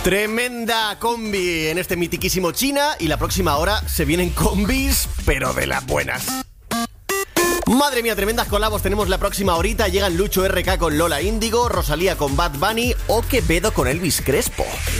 Tremenda combi en este mitiquísimo China, y la próxima hora se vienen combis, pero de las buenas. Madre mía, tremendas colabos tenemos la próxima horita. Llegan Lucho RK con Lola Índigo, Rosalía con Bad Bunny o Quevedo con Elvis Crespo.